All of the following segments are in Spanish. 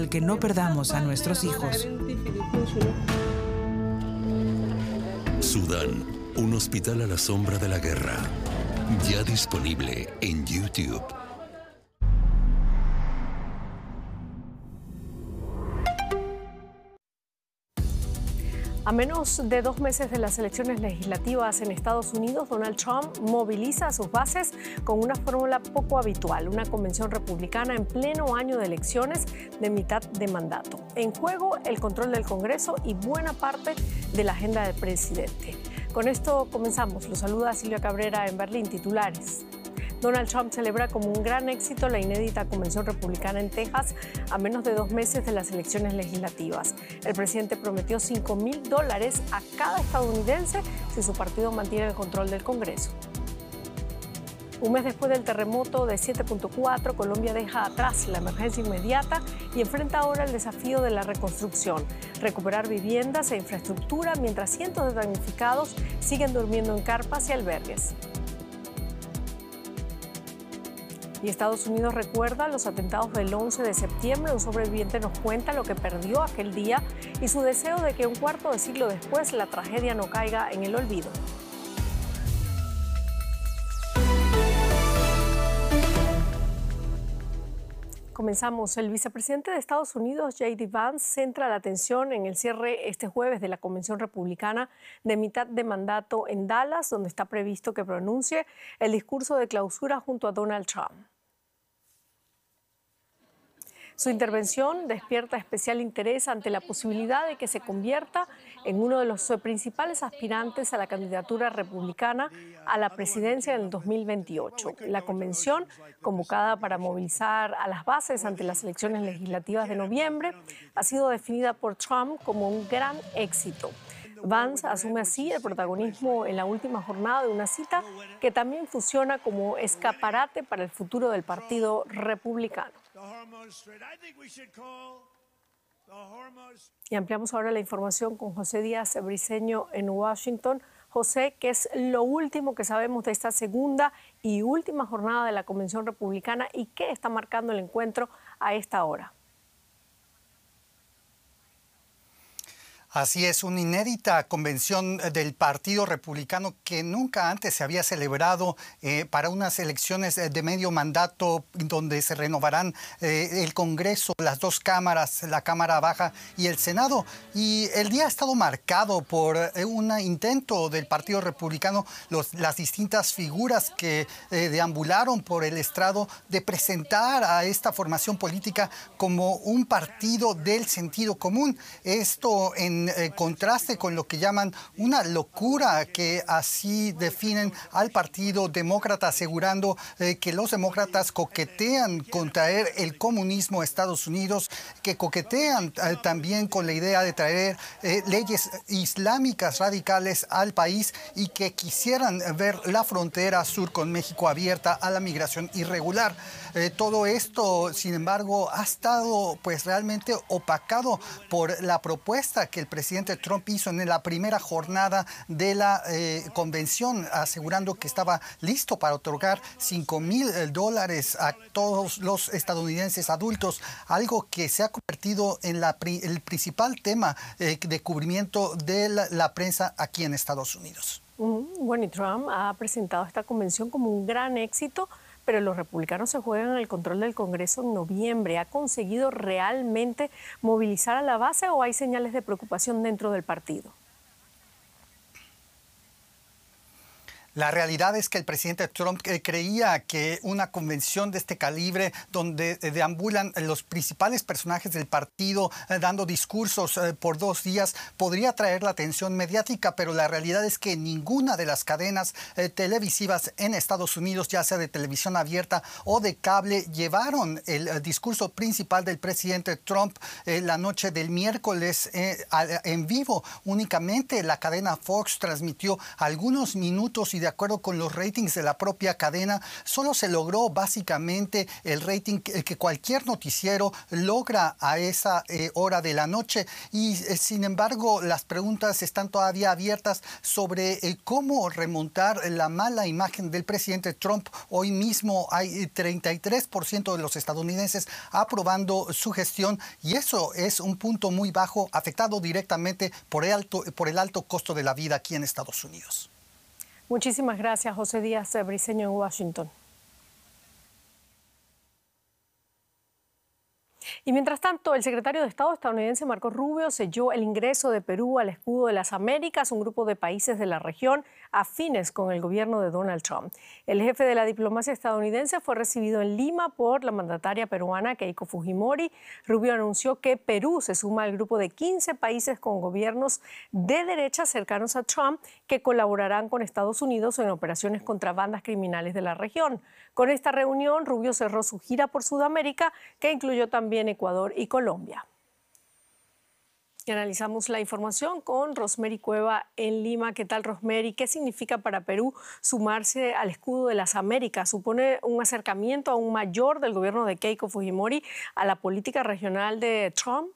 el que no perdamos a nuestros hijos. Sudán, un hospital a la sombra de la guerra. Ya disponible en YouTube. A menos de 2 meses de las elecciones legislativas en Estados Unidos, Donald Trump moviliza a sus bases con una fórmula poco habitual, una convención republicana en pleno año de elecciones de mitad de mandato. En juego, el control del Congreso y buena parte de la agenda del presidente. Con esto comenzamos. Los saluda Silvia Cabrera en Berlín. Titulares. Donald Trump celebra como un gran éxito la inédita convención republicana en Texas a menos de 2 meses de las elecciones legislativas. El presidente prometió $5,000 a cada estadounidense si su partido mantiene el control del Congreso. Un mes después del terremoto de 7.4, Colombia deja atrás la emergencia inmediata y enfrenta ahora el desafío de la reconstrucción, recuperar viviendas e infraestructura mientras cientos de damnificados siguen durmiendo en carpas y albergues. Y Estados Unidos recuerda los atentados del 11 de septiembre. Un sobreviviente nos cuenta lo que perdió aquel día y su deseo de que un cuarto de siglo después la tragedia no caiga en el olvido. Comenzamos. El vicepresidente de Estados Unidos, J.D. Vance, centra la atención en el cierre este jueves de la Convención Republicana de mitad de mandato en Dallas, donde está previsto que pronuncie el discurso de clausura junto a Donald Trump. Su intervención despierta especial interés ante la posibilidad de que se convierta en uno de los principales aspirantes a la candidatura republicana a la presidencia en el 2028. La convención, convocada para movilizar a las bases ante las elecciones legislativas de noviembre, ha sido definida por Trump como un gran éxito. Vance asume así el protagonismo en la última jornada de una cita que también funciona como escaparate para el futuro del Partido Republicano. Y ampliamos ahora la información con José Díaz Briceño en Washington. José, ¿qué es lo último que sabemos de esta segunda y última jornada de la Convención Republicana y qué está marcando el encuentro a esta hora? Así es, una inédita convención del Partido Republicano que nunca antes se había celebrado para unas elecciones de medio mandato donde se renovarán el Congreso, las dos cámaras, la Cámara Baja y el Senado. Y el día ha estado marcado por un intento del Partido Republicano, las distintas figuras que deambularon por el estrado de presentar a esta formación política como un partido del sentido común. Esto en contraste con lo que llaman una locura, que así definen al Partido Demócrata, asegurando que los demócratas coquetean con traer el comunismo a Estados Unidos, que coquetean también con la idea de traer leyes islámicas radicales al país y que quisieran ver la frontera sur con México abierta a la migración irregular. Todo esto, sin embargo, ha estado pues realmente opacado por la propuesta que el presidente Trump hizo en la primera jornada de la convención, asegurando que estaba listo para otorgar $5,000 a todos los estadounidenses adultos, algo que se ha convertido en el principal tema de cubrimiento de la prensa aquí en Estados Unidos. Bueno, y Trump ha presentado esta convención como un gran éxito, pero los republicanos se juegan el control del Congreso en noviembre. ¿Ha conseguido realmente movilizar a la base o hay señales de preocupación dentro del partido? La realidad es que el presidente Trump creía que una convención de este calibre, donde deambulan los principales personajes del partido dando discursos por 2 días, podría atraer la atención mediática, pero la realidad es que ninguna de las cadenas televisivas en Estados Unidos, ya sea de televisión abierta o de cable, llevaron el discurso principal del presidente Trump la noche del miércoles en vivo. Únicamente la cadena Fox transmitió algunos minutos y de acuerdo con los ratings de la propia cadena, solo se logró básicamente el rating que cualquier noticiero logra a esa hora de la noche. Y sin embargo, las preguntas están todavía abiertas sobre cómo remontar la mala imagen del presidente Trump. Hoy mismo hay 33% de los estadounidenses aprobando su gestión y eso es un punto muy bajo, afectado directamente por el alto costo de la vida aquí en Estados Unidos. Muchísimas gracias, José Díaz Briceño en Washington. Y mientras tanto, el secretario de Estado estadounidense Marco Rubio selló el ingreso de Perú al escudo de las Américas, un grupo de países de la región afines con el gobierno de Donald Trump. El jefe de la diplomacia estadounidense fue recibido en Lima por la mandataria peruana Keiko Fujimori. Rubio anunció que Perú se suma al grupo de 15 países con gobiernos de derecha cercanos a Trump que colaborarán con Estados Unidos en operaciones contra bandas criminales de la región. Con esta reunión, Rubio cerró su gira por Sudamérica, que incluyó también Ecuador y Colombia. Y analizamos la información con Rosemary Cueva en Lima. ¿Qué tal, Rosemary? ¿Qué significa para Perú sumarse al escudo de las Américas? ¿Supone un acercamiento aún mayor del gobierno de Keiko Fujimori a la política regional de Trump?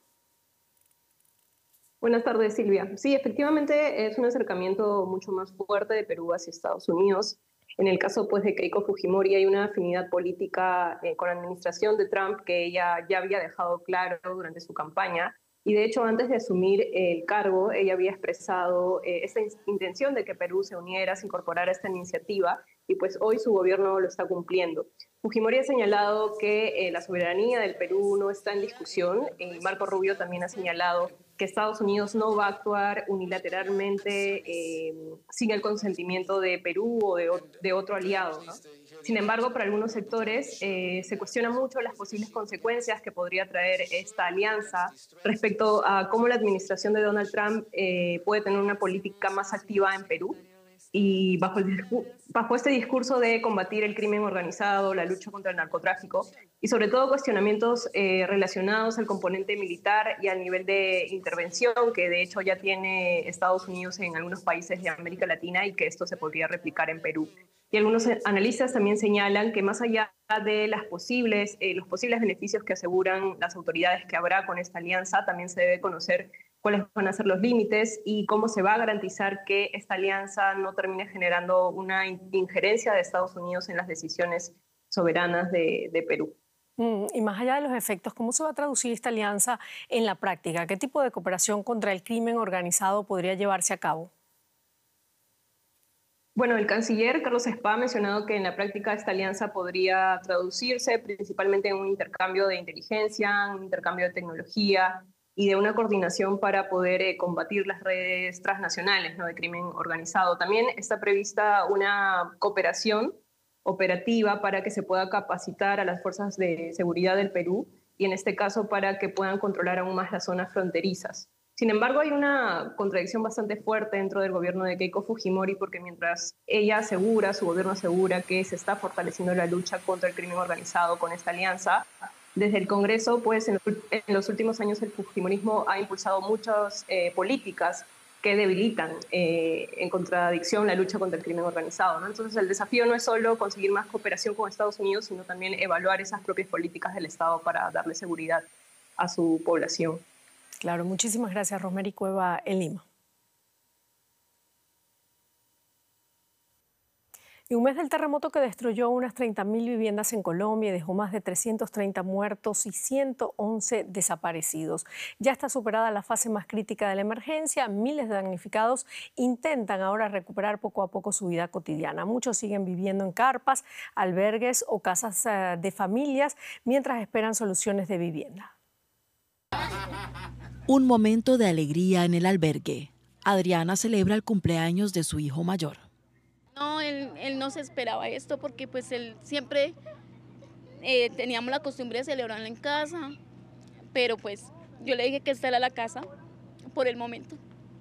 Buenas tardes, Silvia. Sí, efectivamente es un acercamiento mucho más fuerte de Perú hacia Estados Unidos. En el caso pues, de Keiko Fujimori hay una afinidad política con la administración de Trump que ella ya había dejado claro durante su campaña. Y de hecho, antes de asumir el cargo, ella había expresado esta intención de que Perú se uniera, se incorporara a esta iniciativa, y pues hoy su gobierno lo está cumpliendo. Fujimori ha señalado que la soberanía del Perú no está en discusión, y Marco Rubio también ha señalado que Estados Unidos no va a actuar unilateralmente sin el consentimiento de Perú o de otro aliado, ¿no? Sin embargo, para algunos sectores se cuestiona mucho las posibles consecuencias que podría traer esta alianza respecto a cómo la administración de Donald Trump puede tener una política más activa en Perú. Y bajo este discurso de combatir el crimen organizado, la lucha contra el narcotráfico y sobre todo cuestionamientos relacionados al componente militar y al nivel de intervención que de hecho ya tiene Estados Unidos en algunos países de América Latina y que esto se podría replicar en Perú. Y algunos analistas también señalan que más allá de los posibles beneficios que aseguran las autoridades que habrá con esta alianza, también se debe conocer cuáles van a ser los límites y cómo se va a garantizar que esta alianza no termine generando una injerencia de Estados Unidos en las decisiones soberanas de Perú. Y más allá de los efectos, ¿cómo se va a traducir esta alianza en la práctica? ¿Qué tipo de cooperación contra el crimen organizado podría llevarse a cabo? Bueno, el canciller Carlos Spa ha mencionado que en la práctica esta alianza podría traducirse principalmente en un intercambio de inteligencia, un intercambio de tecnología y de una coordinación para poder combatir las redes transnacionales, ¿no?, de crimen organizado. También está prevista una cooperación operativa para que se pueda capacitar a las fuerzas de seguridad del Perú y en este caso para que puedan controlar aún más las zonas fronterizas. Sin embargo, hay una contradicción bastante fuerte dentro del gobierno de Keiko Fujimori porque mientras su gobierno asegura que se está fortaleciendo la lucha contra el crimen organizado con esta alianza, desde el Congreso, pues en los últimos años el fujimorismo ha impulsado muchas políticas que debilitan en contradicción la lucha contra el crimen organizado, ¿no? Entonces el desafío no es solo conseguir más cooperación con Estados Unidos, sino también evaluar esas propias políticas del Estado para darle seguridad a su población. Claro, muchísimas gracias, Rosemary Cueva en Lima. Y un mes del terremoto que destruyó unas 30.000 viviendas en Colombia y dejó más de 330 muertos y 111 desaparecidos. Ya está superada la fase más crítica de la emergencia. Miles de damnificados intentan ahora recuperar poco a poco su vida cotidiana. Muchos siguen viviendo en carpas, albergues o casas de familias mientras esperan soluciones de vivienda. Un momento de alegría en el albergue. Adriana celebra el cumpleaños de su hijo mayor. No, él no se esperaba esto porque pues él siempre teníamos la costumbre de celebrarlo en casa, pero pues yo le dije que esta era la casa por el momento.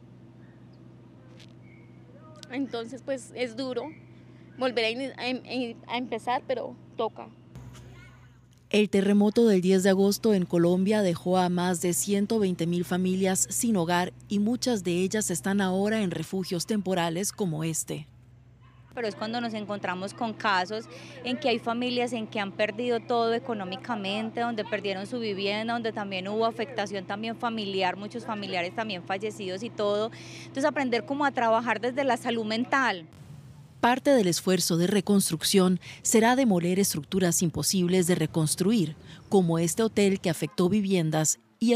Entonces pues es duro volver a empezar, pero toca. El terremoto del 10 de agosto en Colombia dejó a más de 120.000 familias sin hogar y muchas de ellas están ahora en refugios temporales como este. pero es cuando nos encontramos con casos en que hay familias en que han perdido todo económicamente, donde perdieron su vivienda, donde también hubo afectación también familiar, muchos familiares también fallecidos y todo. Entonces aprender cómo a trabajar desde la salud mental. Parte del esfuerzo de reconstrucción será demoler estructuras imposibles de reconstruir, como este hotel que afectó viviendas